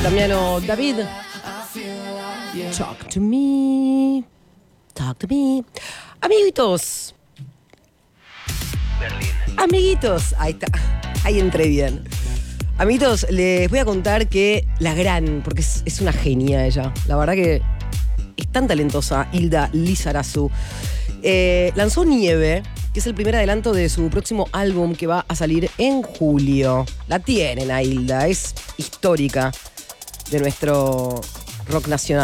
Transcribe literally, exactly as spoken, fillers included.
Damiano David. Talk to me. Talk to me. Amiguitos. Berlín. Amiguitos. Ahí está. Ahí entré bien. Amiguitos, les voy a contar que la gran, porque es, es una genia ella. La verdad que es tan talentosa, Hilda Lizarazu. Eh, lanzó Nieve, que es el primer adelanto de su próximo álbum que va a salir en julio. La tienen a Hilda, es histórica de nuestro rock nacional.